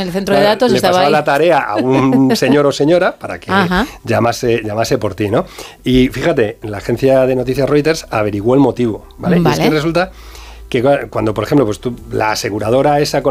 el centro de datos, le estaba pasaba ahí. la tarea a un señor o señora para que llamase por ti, ¿no? Y fíjate, la agencia de noticias Reuters averiguó el motivo, ¿vale? Y es que resulta que cuando, por ejemplo, pues la aseguradora esa con